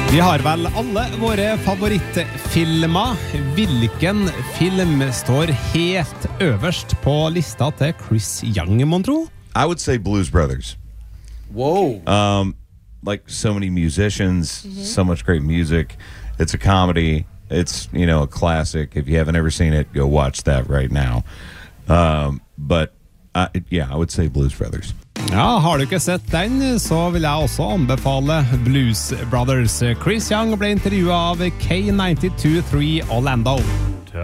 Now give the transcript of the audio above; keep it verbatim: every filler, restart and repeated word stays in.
Vi har vel alle våre favorittfilmer. Hvilken film står helt øverst på lista til Chris Young, mon tro? I would say Blues Brothers. Whoa. Um, like so many musicians, mm-hmm. so much great music. It's a comedy. It's, you know, a classic. If you haven't ever seen it, go watch that right now. Um, but, uh, yeah, I would say Blues Brothers. Ja, har du ikke sett den, så vil jeg også anbefale Blues Brothers. Chris Young ble intervjuet av K nine two three Orlando.